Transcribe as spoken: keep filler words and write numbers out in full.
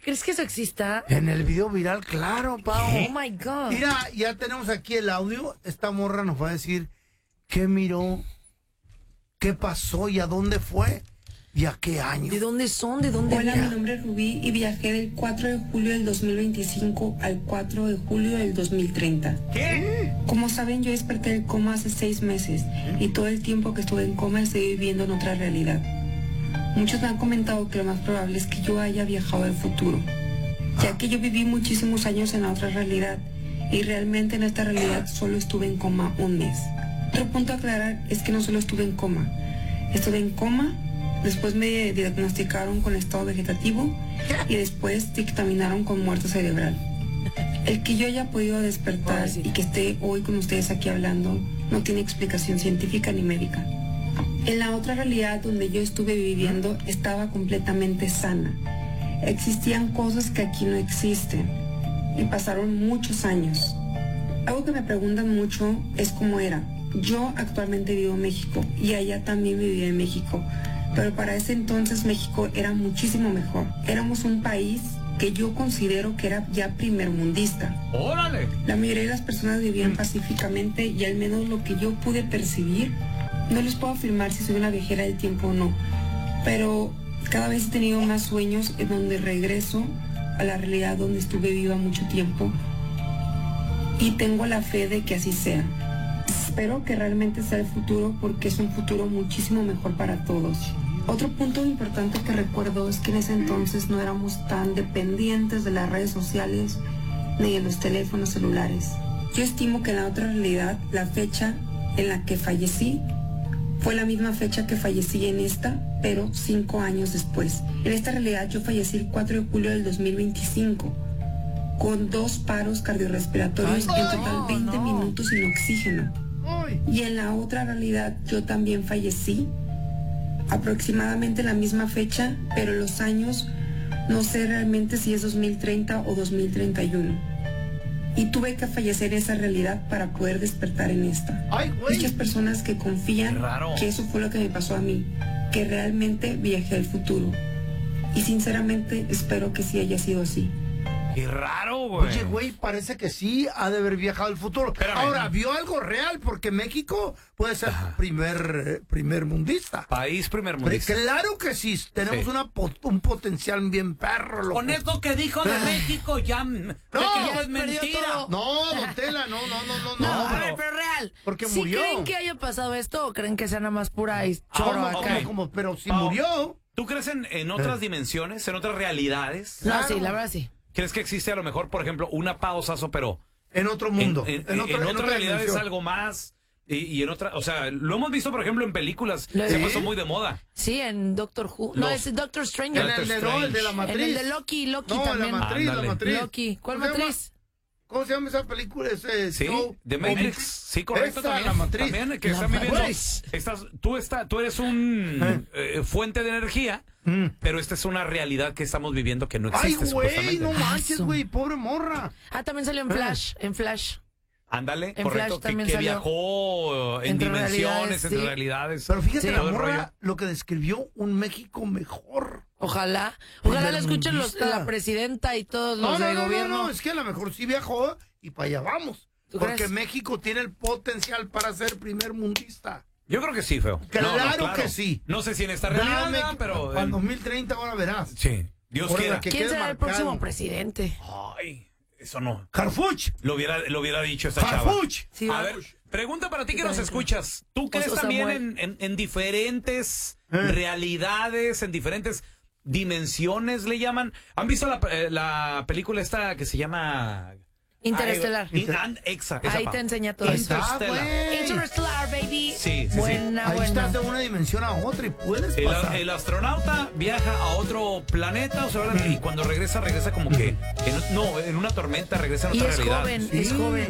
¿Crees que eso exista? En el video viral, claro, Pau. Oh my God. Mira, ya tenemos aquí el audio. Esta morra nos va a decir qué miró, qué pasó y a dónde fue y a qué año. ¿De dónde son? ¿De dónde Hola, vienen? mi nombre es Rubí y viajé del cuatro de julio del dos mil veinticinco al cuatro de julio del dos mil treinta. ¿Qué? Como saben, yo desperté del coma hace seis meses y todo el tiempo que estuve en coma estoy viviendo en otra realidad. Muchos me han comentado que lo más probable es que yo haya viajado al futuro, ya que yo viví muchísimos años en la otra realidad y realmente en esta realidad solo estuve en coma un mes. Otro punto a aclarar es que no solo estuve en coma, estuve en coma, después me diagnosticaron con estado vegetativo y después dictaminaron con muerte cerebral. El que yo haya podido despertar y que esté hoy con ustedes aquí hablando no tiene explicación científica ni médica. En la otra realidad donde yo estuve viviendo estaba completamente sana. Existían cosas que aquí no existen y pasaron muchos años. Algo que me preguntan mucho es cómo era. Yo actualmente vivo en México y allá también vivía en México, pero para ese entonces México era muchísimo mejor. Éramos un país que yo considero que era ya primermundista. ¡Órale! La mayoría de las personas vivían pacíficamente y al menos lo que yo pude percibir, no les puedo afirmar si soy una viajera del tiempo o no, pero cada vez he tenido más sueños en donde regreso a la realidad donde estuve viva mucho tiempo y tengo la fe de que así sea. Espero que realmente sea el futuro porque es un futuro muchísimo mejor para todos. Otro punto importante que recuerdo es que en ese entonces no éramos tan dependientes de las redes sociales ni de los teléfonos celulares. Yo estimo que en la otra realidad la fecha en la que fallecí fue la misma fecha que fallecí en esta, pero cinco años después. En esta realidad yo fallecí el cuatro de julio del dos mil veinticinco, con dos paros cardiorrespiratorios, Ay, en total no, veinte no. minutos sin oxígeno. Y en la otra realidad yo también fallecí, aproximadamente la misma fecha, pero los años no sé realmente si es dos mil treinta o dos mil treinta y uno. Y tuve que fallecer en esa realidad para poder despertar en esta. Ay, güey. Muchas personas que confían Raro. que eso fue lo que me pasó a mí, que realmente viajé al futuro. Y sinceramente espero que sí haya sido así. ¡Qué raro, güey! Oye, güey, parece que sí ha de haber viajado al futuro. Espérame. Ahora, vio algo real porque México puede ser primer, eh, primer mundista. País primer Pero mundista. claro que sí, tenemos Sí. Una pot- un potencial bien perro. Loco. Con esto que dijo de México ya, de que todo es mentira. No, don Tela, no, no, no, no. No, no, a ver, pero real. Porque ¿Sí murió. creen que haya pasado esto o creen que sea nada más pura y Ah, choro ok. acá? Como, como, pero si Pau, murió. ¿Tú crees en, en otras dimensiones, en otras realidades? No, Claro. sí, la verdad sí. ¿Crees que existe a lo mejor, por ejemplo, una pausazo, pero En otro en, mundo. en- en, otra, en en otra otra realidad es dimensión. algo más? Y, y en otra, o sea, lo hemos visto, por ejemplo, en películas. ¿Lo- Se ¿Sí? pasó muy de moda. Sí, en Doctor Who. No, Los- es Doctor Strange. En Doctor el de, no, el de la Strange. matriz. En el de Loki, Loki no, también. la matriz, Ándale. la matriz. Loki. ¿Cuál ¿Cómo se llama? matriz? ¿Cómo se llama esa película? Ese Sí, show? de Matrix. Sí, correcto. Esa, También, la matriz. también que La están viviendo. matriz. Estás, tú, está, tú eres un eh, fuente de energía, Mm. pero esta es una realidad que estamos viviendo que no Ay, existe, güey, supuestamente. no manches, Eso. güey, pobre morra. Ah, también salió en Flash. En Flash. Ándale, En correcto, Flash que, también que salió. viajó en Entre dimensiones, realidades, entre sí. realidades. Pero fíjate, Sí. la todo el morra rollo. lo que describió un México mejor. Ojalá. Ojalá la escuchen los, Primermundista. la presidenta y todos No, los no, de no, no, gobierno. no, es que a lo mejor sí viajó y para allá vamos. ¿Tú Porque crees? México tiene el potencial para ser primer mundista. Yo creo que sí, feo. Claro que sí. No sé si en esta realidad, Dame, ¿verdad? pero... para el eh, dos mil treinta ahora verás. sí, Dios Ahora quiera. que ¿Quién quede será el marcado. próximo presidente? Ay, eso no. Harfuch. Lo hubiera, lo hubiera dicho esta chava. Harfuch. Sí, A va. ver, pregunta para ti que nos Diferente. escuchas. ¿Tú crees O- o también Samuel. en, en- en diferentes Eh. realidades, en diferentes dimensiones le llaman? ¿Han visto la, eh, la película esta que se llama... Interestelar. Ay, in- and- exa, esa, Ahí pa. te enseña todo Ahí eso. está, Interstellar. güey. Interstellar, baby. Sí, sí, sí. Buena, Ahí buena. estás de una dimensión a otra y puedes El, pasar. el astronauta viaja a otro planeta, o sea, ahora- y cuando regresa, regresa como que en, no, en una tormenta, regresa en Y otra es realidad. joven, Sí. es joven.